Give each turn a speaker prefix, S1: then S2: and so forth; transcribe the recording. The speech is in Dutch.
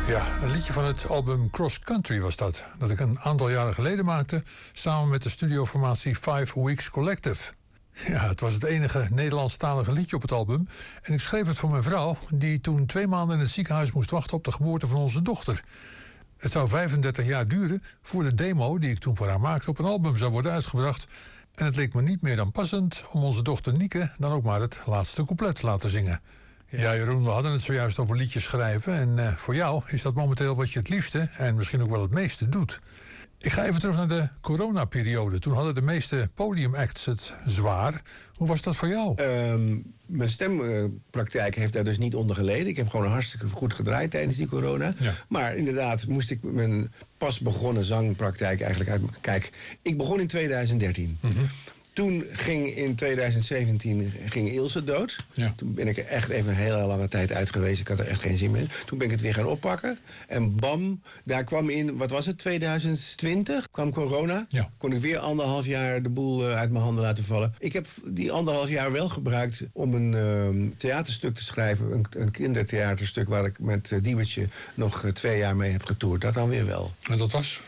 S1: Ja, een liedje van het album Cross Country was dat ik een aantal jaren geleden maakte samen met de studioformatie 5 Weeks Collective. Ja, het was het enige Nederlandstalige liedje op het album en ik schreef het voor mijn vrouw, die toen 2 maanden in het ziekenhuis moest wachten op de geboorte van onze dochter. Het zou 35 jaar duren voor de demo die ik toen voor haar maakte op een album zou worden uitgebracht. En het leek me niet meer dan passend om onze dochter Nieke dan ook maar het laatste couplet te laten zingen. Ja, Jeroen, we hadden het zojuist over liedjes schrijven. En voor jou is dat momenteel wat je het liefste en misschien ook wel het meeste doet. Ik ga even terug naar de coronaperiode. Toen hadden de meeste podiumacts het zwaar. Hoe was dat voor jou?
S2: Mijn stempraktijk heeft daar dus niet onder geleden. Ik heb gewoon hartstikke goed gedraaid tijdens die corona.
S1: Ja.
S2: Maar inderdaad moest ik mijn pas begonnen zangpraktijk eigenlijk uit... Kijk, ik begon in 2013.
S1: Mm-hmm.
S2: Toen ging in 2017 Ilse dood.
S1: Ja.
S2: Toen ben ik er echt even een hele lange tijd uit geweest. Ik had er echt geen zin meer in. Toen ben ik het weer gaan oppakken. En bam, daar kwam in, wat was het, 2020? Kwam corona.
S1: Ja.
S2: Kon ik weer 1,5 jaar de boel uit mijn handen laten vallen. Ik heb die 1,5 jaar wel gebruikt om een theaterstuk te schrijven. Een kindertheaterstuk waar ik met Diewertje nog 2 jaar mee heb getoerd. Dat dan weer wel.
S1: En dat was?